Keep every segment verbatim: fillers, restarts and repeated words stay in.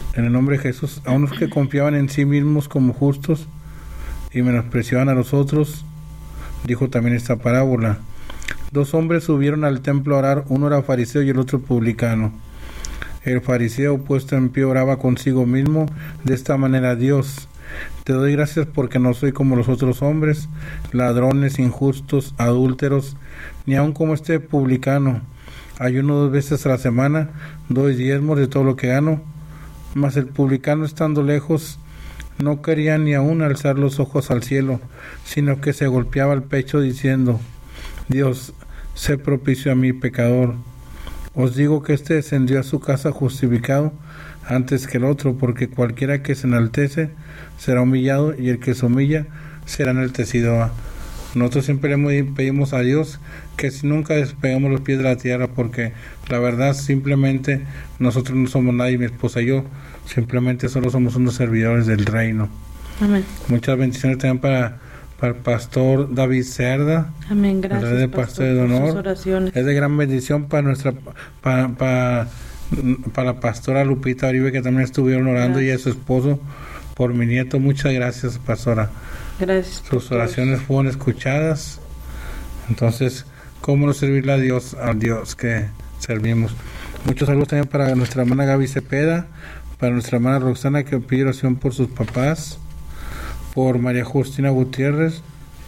en el nombre de Jesús, a unos que confiaban en sí mismos como justos y menospreciaban a los otros, dijo también esta parábola. Dos hombres subieron al templo a orar, uno era fariseo y el otro publicano. El fariseo, puesto en pie, oraba consigo mismo de esta manera: Dios, te doy gracias porque no soy como los otros hombres, ladrones, injustos, adúlteros, ni aun como este publicano. Ayuno dos veces a la semana, doy diezmos de todo lo que gano. Mas el publicano, estando lejos, no quería ni aun alzar los ojos al cielo, sino que se golpeaba el pecho diciendo: Dios, sé propicio a mí, pecador. Os digo que éste descendió a su casa justificado antes que el otro, porque cualquiera que se enaltece será humillado, y el que se humilla será enaltecido. Nosotros siempre le pedimos a Dios que si nunca despegamos los pies de la tierra, porque la verdad simplemente nosotros no somos nadie, mi esposa y yo, simplemente solo somos unos servidores del reino. Amén. Muchas bendiciones también para, para el pastor David Cerda. Amén, gracias, de pastor, de honor. Es de gran bendición para nuestra para, para, para la pastora Lupita Oribe, que también estuvieron orando, gracias. Y a su esposo por mi nieto. Muchas gracias, pastora. Gracias. Sus oraciones fueron escuchadas. Entonces, ¿cómo no servirle a Dios, al Dios que servimos? Muchos saludos también para nuestra hermana Gaby Cepeda, para nuestra hermana Roxana, que pide oración por sus papás, por María Justina Gutiérrez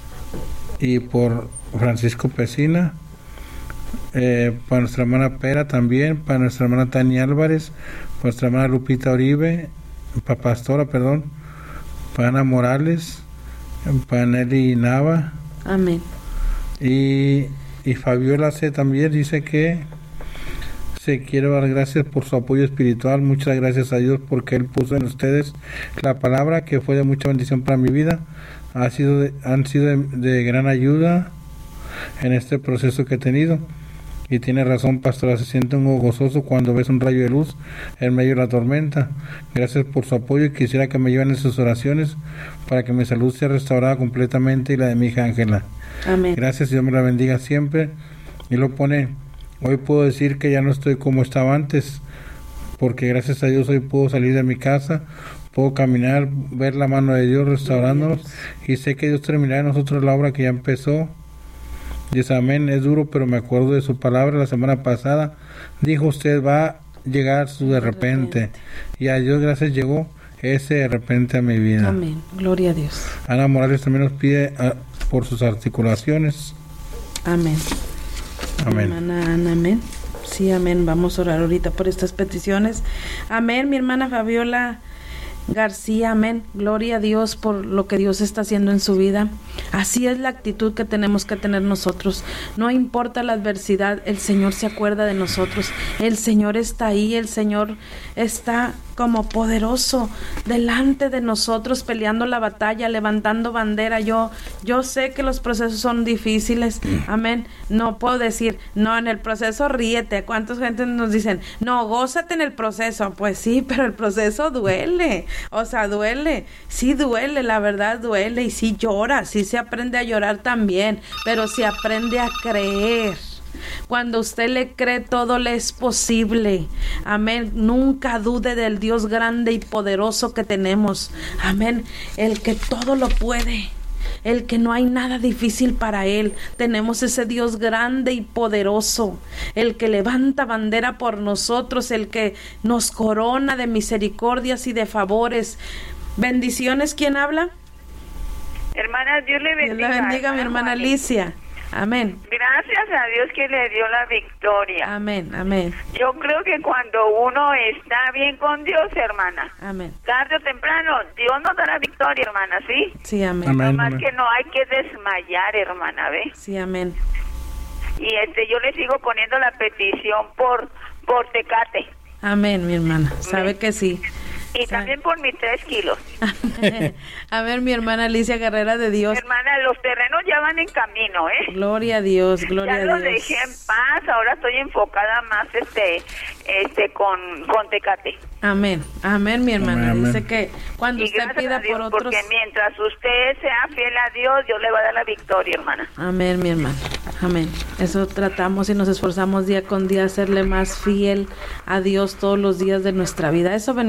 y por Francisco Pesina, eh, para nuestra hermana Pera también, para nuestra hermana Tania Álvarez, para nuestra hermana Lupita Oribe, para Pastora, perdón, para Ana Morales, para Nelly Nava. Amén. Y, y Fabiola C. también dice que se quiere dar gracias por su apoyo espiritual. Muchas gracias a Dios porque Él puso en ustedes la palabra que fue de mucha bendición para mi vida. Ha sido de, han sido de, de gran ayuda en este proceso que he tenido. Y tiene razón, pastora, se siente un gozoso cuando ves un rayo de luz en medio de la tormenta. Gracias por su apoyo y quisiera que me lleven en sus oraciones para que mi salud sea restaurada completamente y la de mi hija Ángela. Amén. Gracias, Dios me la bendiga siempre. Y lo pone: hoy puedo decir que ya no estoy como estaba antes, porque gracias a Dios hoy puedo salir de mi casa, puedo caminar, ver la mano de Dios restaurándonos, y sé que Dios terminará en nosotros la obra que ya empezó. Dice amén. Es duro, pero me acuerdo de su palabra la semana pasada. Dijo usted: va a llegar su de repente. Y a Dios gracias llegó ese de repente a mi vida. Amén. Gloria a Dios. Ana Morales también nos pide a, por sus articulaciones. Amén. Amén. Hermana Ana, amén. Sí, amén. Vamos a orar ahorita por estas peticiones. Amén. Mi hermana Fabiola García, amén. Gloria a Dios por lo que Dios está haciendo en su vida. Así es la actitud que tenemos que tener nosotros. No importa la adversidad, el Señor se acuerda de nosotros. El Señor está ahí, el Señor está como poderoso delante de nosotros, peleando la batalla, levantando bandera. Yo, yo sé que los procesos son difíciles, amén. No puedo decir, no, en el proceso ríete. ¿Cuántas gente nos dicen, no, gózate en el proceso? Pues sí, pero el proceso duele, o sea, duele, sí duele, la verdad duele, y sí llora, sí se aprende a llorar también, pero se aprende a creer. Cuando usted le cree, todo le es posible. Amén. Nunca dude del Dios grande y poderoso que tenemos. Amén. El que todo lo puede. El que no hay nada difícil para Él. Tenemos ese Dios grande y poderoso, el que levanta bandera por nosotros, el que nos corona de misericordias y de favores. Bendiciones. ¿Quién habla? Hermana, Dios le bendiga. Dios la bendiga, mi hermana Alicia. Amén. Gracias a Dios que le dio la victoria. Amén, amén. Yo creo que cuando uno está bien con Dios, hermana, amén, tarde o temprano, Dios nos da la victoria, hermana, ¿sí? Sí, amén. Amén, Nomás amén. que no hay que desmayar, hermana, ¿ve? Sí, amén. Y este, yo le sigo poniendo la petición por, por Tecate. Amén, mi hermana. Sabe que sí. Y también por mis tres kilos. A ver, mi hermana Alicia Guerrera de Dios. Hermana, los terrenos ya van en camino, ¿eh? Gloria a Dios, gloria ya a los Dios. dejé en paz, ahora estoy enfocada más este este con, con Tecate. Amén, amén, mi hermana. Amén, Dice amén. que cuando Y usted gracias pida a Dios, por otros... porque mientras usted sea fiel a Dios, Dios le va a dar la victoria, hermana. Amén, mi hermana. Amén. Eso tratamos y nos esforzamos día con día a serle más fiel a Dios todos los días de nuestra vida. Eso venimos